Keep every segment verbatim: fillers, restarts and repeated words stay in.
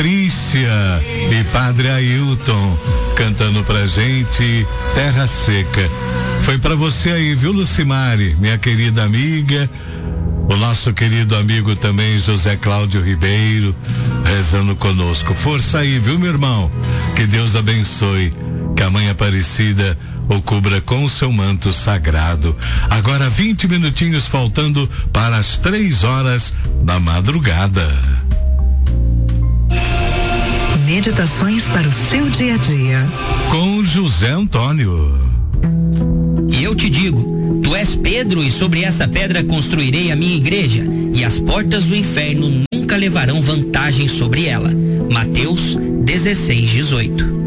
Patrícia e Padre Ailton cantando pra gente Terra Seca. Foi pra você aí, viu, Lucimari, minha querida amiga. O nosso querido amigo também, José Cláudio Ribeiro, rezando conosco. Força aí, viu, meu irmão? Que Deus abençoe, que a Mãe Aparecida o cubra com o seu manto sagrado. Agora vinte minutinhos faltando para as três horas da madrugada. Meditações para o seu dia a dia. Com José Antônio. E eu te digo, tu és Pedro, e sobre essa pedra construirei a minha igreja, e as portas do inferno nunca levarão vantagem sobre ela. Mateus dezesseis, dezoito.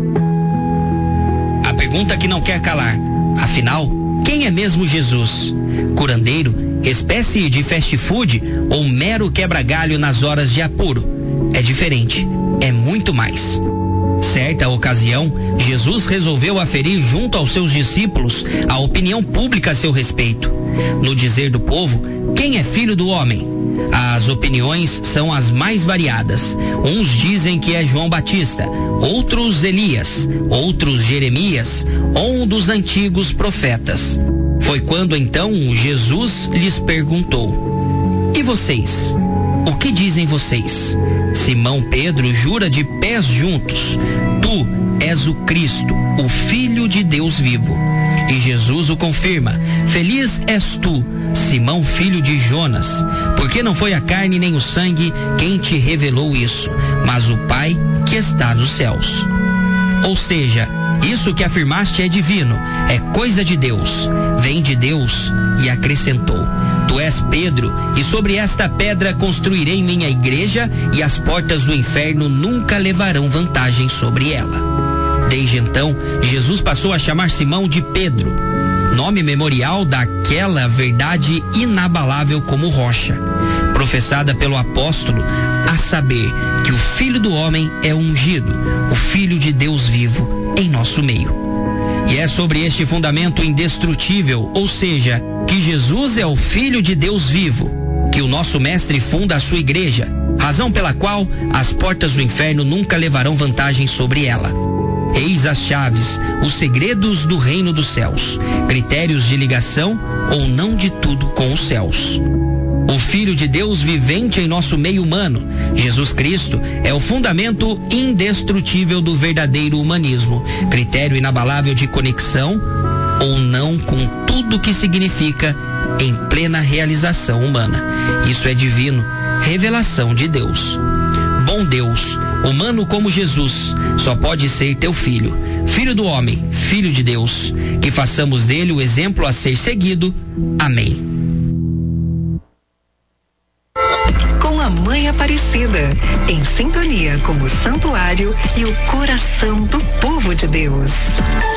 A pergunta que não quer calar, afinal, quem é mesmo Jesus? Curandeiro, espécie de fast food ou mero quebra-galho nas horas de apuro? É diferente, é muito mais. Certa ocasião, Jesus resolveu aferir junto aos seus discípulos a opinião pública a seu respeito. No dizer do povo, quem é filho do homem? As opiniões são as mais variadas. Uns dizem que é João Batista, outros Elias, outros Jeremias, ou um dos antigos profetas. Foi quando então Jesus lhes perguntou: e vocês? O que dizem vocês? Simão Pedro jura de pés juntos: tu és o Cristo, o Filho de Deus vivo. E Jesus o confirma: feliz és tu, Simão, filho de Jonas, porque não foi a carne nem o sangue quem te revelou isso, mas o Pai que está nos céus. Ou seja, isso que afirmaste é divino, é coisa de Deus, vem de Deus. E acrescentou: tu és Pedro, e sobre esta pedra construirei minha igreja, e as portas do inferno nunca levarão vantagem sobre ela. Desde então, Jesus passou a chamar Simão de Pedro, nome memorial daquela verdade inabalável como rocha, professada pelo apóstolo, a saber que o Filho do Homem é ungido, o Filho de Deus vivo em nosso meio. E é sobre este fundamento indestrutível, ou seja, que Jesus é o Filho de Deus vivo, que o nosso mestre funda a sua igreja, razão pela qual as portas do inferno nunca levarão vantagem sobre ela. Eis as chaves, os segredos do reino dos céus, critérios de ligação ou não de tudo com os céus. O Filho de Deus vivente em nosso meio humano, Jesus Cristo, é o fundamento indestrutível do verdadeiro humanismo, critério inabalável de conexão ou não com tudo que significa em plena realização humana. Isso é divino, revelação de Deus. Bom Deus, humano como Jesus, só pode ser teu filho, filho do homem, filho de Deus, que façamos dele o exemplo a ser seguido. Amém. Com a Mãe Aparecida, em sintonia com o santuário e o coração do povo de Deus.